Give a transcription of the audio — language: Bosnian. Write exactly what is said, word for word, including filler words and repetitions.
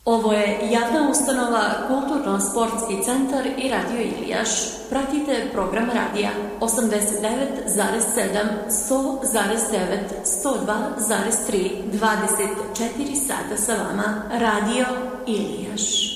Ovo je javna ustanova Kulturno-sportski centar i Radio Ilijaš. Pratite program radija osamdeset devet zarez sedam, sto zarez devet, sto dva zarez tri, dvadeset četiri sata sa vama. Radio Ilijaš.